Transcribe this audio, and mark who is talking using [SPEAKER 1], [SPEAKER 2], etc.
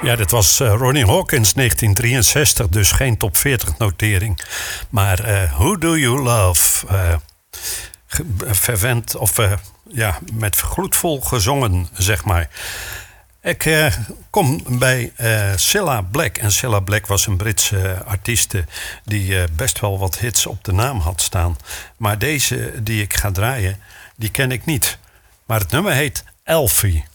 [SPEAKER 1] Ja, dit was Ronnie Hawkins 1963, dus geen top 40 notering. Maar Who Do You Love? Verwend of met gloedvol gezongen, zeg maar. Ik kom bij Cilla Black. En Cilla Black was een Britse artieste die best wel wat hits op de naam had staan. Maar deze die ik ga draaien, die ken ik niet. Maar het nummer heet Elfie.